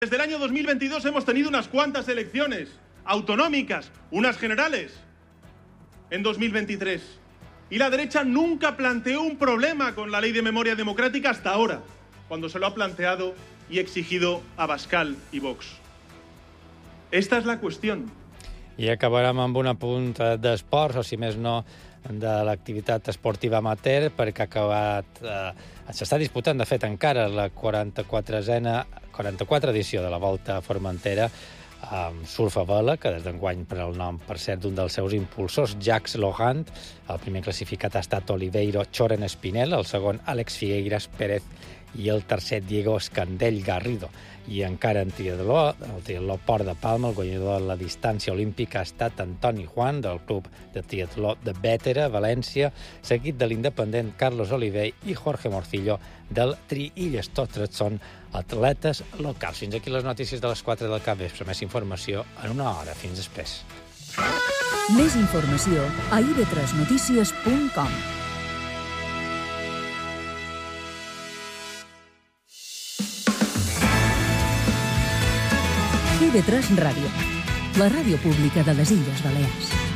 Desde el año 2022 hemos tenido unas cuantas elecciones autonómicas, unas generales, en 2023. Y la derecha nunca planteó un problema con la ley de memoria democrática hasta ahora, cuando se lo ha planteado y exigido Abascal i Vox. Esta es la cuestión. I acabarem amb un apunt d'esports, o si més no, de l'activitat esportiva amateur, perquè s'està disputant, de fet, encara la 44a edició de la Volta a Formentera amb surf a vela, que des d'enguany pren el nom, per cert, d'un dels seus impulsors, Jacques Laurent. El primer classificat ha estat Oliveiro Choren Espinel, el segon Àlex Figueiras Pérez i el tercer Diego Escandell Garrido. I encara en triatló, el triatló Port de Palma, el guanyador de la distància olímpica ha estat Antoni Juan, del club de triatló de Bétera, València, seguit de l'independent Carlos Oliver i Jorge Morcillo del Tri-Illes. Tots tres són atletes locals. Fins aquí les notícies de les 4 del capvespre. Més informació en una hora. Fins després. Més informació a ib3notícies.com. IB3 Ràdio, la ràdio pública de les Illes Balears.